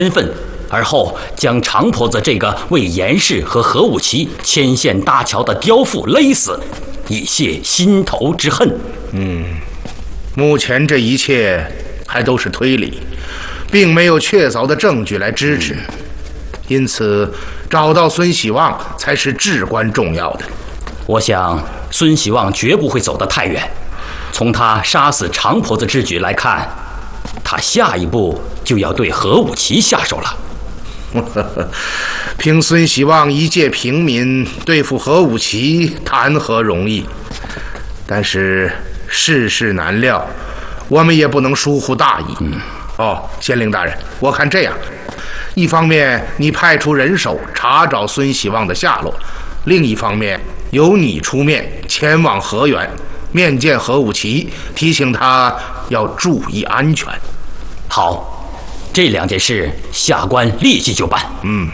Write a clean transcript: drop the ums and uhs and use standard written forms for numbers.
身份，而后将长婆子这个为严氏和何武奇牵线搭桥的刁妇勒死，以泄心头之恨。 目前这一切还都是推理，并没有确凿的证据来支持，因此找到孙喜旺才是至关重要的。 我想孙喜旺绝不会走得太远，从他杀死长婆子之举来看，他下一步就要对何武奇下手了。 凭孙喜旺一介平民对付何武奇，谈何容易？但是世事难料，我们也不能疏忽大意。县令大人，我看这样，一方面你派出人手查找孙喜旺的下落，另一方面由你出面前往河源，面见何武奇，提醒他要注意安全。 好，这2件事下官立即就办。